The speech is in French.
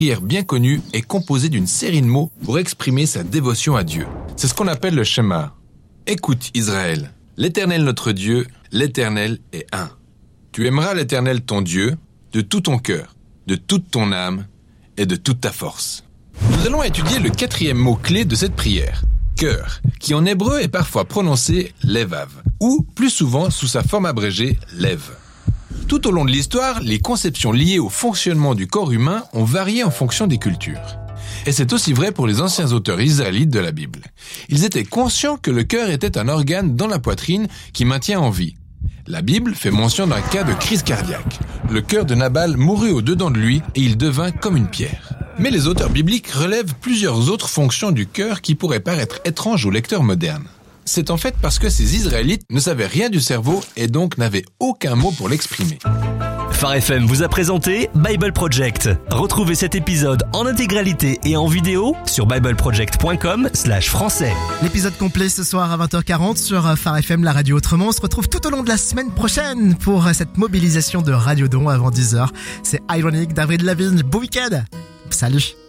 prière bien connue est composée d'une série de mots pour exprimer sa dévotion à Dieu. C'est ce qu'on appelle le Shema. Écoute Israël, l'Éternel notre Dieu, l'Éternel est un. Tu aimeras l'Éternel ton Dieu de tout ton cœur, de toute ton âme et de toute ta force. Nous allons étudier le 4e mot-clé de cette prière, cœur, qui en hébreu est parfois prononcé levav, ou plus souvent sous sa forme abrégée lev. Tout au long de l'histoire, les conceptions liées au fonctionnement du corps humain ont varié en fonction des cultures. Et c'est aussi vrai pour les anciens auteurs israélites de la Bible. Ils étaient conscients que le cœur était un organe dans la poitrine qui maintient en vie. La Bible fait mention d'un cas de crise cardiaque. Le cœur de Nabal mourut au-dedans de lui et il devint comme une pierre. Mais les auteurs bibliques relèvent plusieurs autres fonctions du cœur qui pourraient paraître étranges aux lecteurs modernes. C'est en fait parce que ces Israélites ne savaient rien du cerveau et donc n'avaient aucun mot pour l'exprimer. Phare FM vous a présenté Bible Project. Retrouvez cet épisode en intégralité et en vidéo sur bibleproject.com/français. L'épisode complet ce soir à 20h40 sur Phare FM, la radio autrement. On se retrouve tout au long de la semaine prochaine pour cette mobilisation de Radio Don avant 10h. C'est ironique, David Lavigne. Beau week-end. Salut.